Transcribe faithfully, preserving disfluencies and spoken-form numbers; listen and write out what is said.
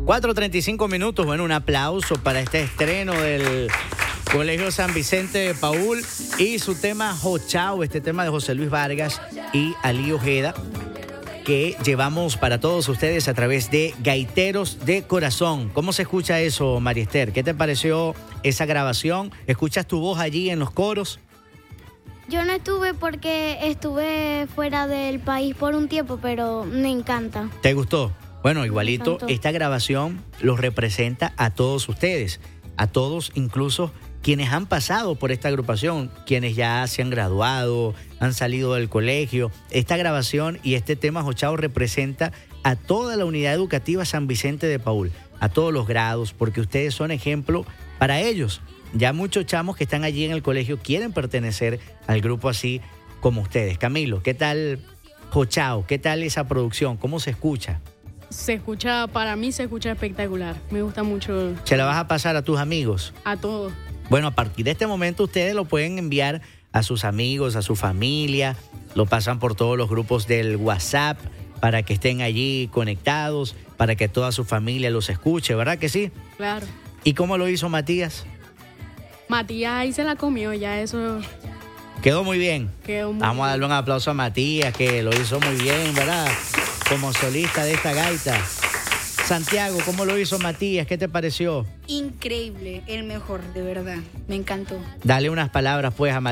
cuatro treinta y cinco minutos. Bueno, un aplauso para este estreno del Colegio San Vicente de Paúl y su tema Jochao, este tema de José Luis Vargas y Ali Ojeda, que llevamos para todos ustedes a través de Gaiteros de Corazón. ¿Cómo se escucha eso, María Esther? ¿Qué te pareció esa grabación? ¿Escuchas tu voz allí en los coros? Yo no estuve porque estuve fuera del país por un tiempo, pero me encanta. ¿Te gustó? Bueno, igualito, esta grabación los representa a todos ustedes, a todos incluso quienes han pasado por esta agrupación, quienes ya se han graduado, han salido del colegio. Esta grabación y este tema Jochao representa a toda la unidad educativa San Vicente de Paúl, a todos los grados, porque ustedes son ejemplo para ellos. Ya muchos chamos que están allí en el colegio quieren pertenecer al grupo así como ustedes. Camilo, ¿qué tal Jochao? ¿Qué tal esa producción? ¿Cómo se escucha? Se escucha, para mí se escucha espectacular. Me gusta mucho. ¿Se la vas a pasar a tus amigos? A todos. Bueno, a partir de este momento ustedes lo pueden enviar a sus amigos, a su familia, lo pasan por todos los grupos del WhatsApp para que estén allí conectados, para que toda su familia los escuche, ¿verdad que sí? Claro. ¿Y cómo lo hizo Matías? Matías ahí se la comió, ya eso... Quedó muy bien. Quedó muy Vamos bien. a darle un aplauso a Matías, que lo hizo muy bien, ¿verdad? Como solista de esta gaita. Santiago, ¿cómo lo hizo Matías? ¿Qué te pareció? Increíble, el mejor, de verdad. Me encantó. Dale unas palabras pues a Matías.